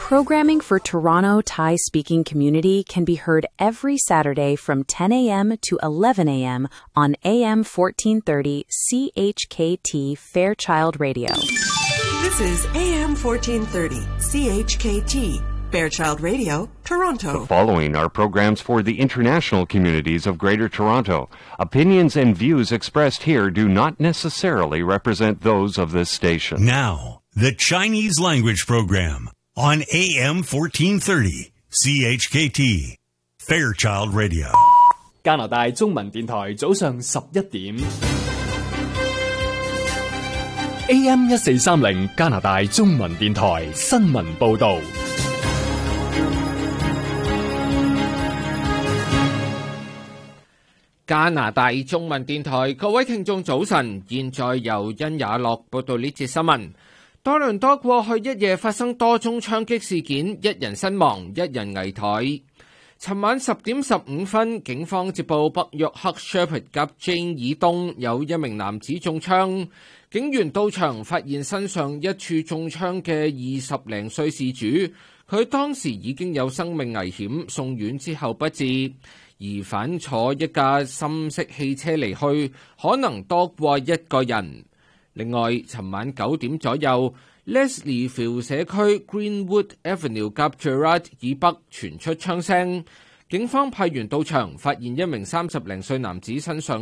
Programming for Toronto Thai-speaking community can be heard every Saturday from 10 a.m. to 11 a.m. on AM 1430 CHKT Fairchild Radio. This is AM 1430 CHKT Fairchild Radio, Toronto. The following are programs for the international communities of Greater Toronto. Opinions and views expressed here do not necessarily represent those of this station. Now, the Chinese language program on AM 1430 CHKT Fairchild Radio. 加拿大中文電台早上11點 AM 1430加拿大中文電台新聞報導。 加拿大中文電台，各位聽眾早晨，現在由殷雅樂報道呢節新聞。多倫多過去一夜發生多宗槍擊事件，一人身亡，一人危殆。尋晚10點15分，警方接報北約克 Shepherd 及 Jane 以東有一名男子中槍，警員到場發現身上一處中槍嘅20零歲事主，佢當時已經有生命危險，送院之後不治。疑犯坐一架深色汽車離去，可能多過一個人。另外，尋晚9點左右 ，Leslieville 社區 Greenwood Avenue 及 Gerrard 以北傳出槍聲，警方派員到場，發現一名30零歲男子身上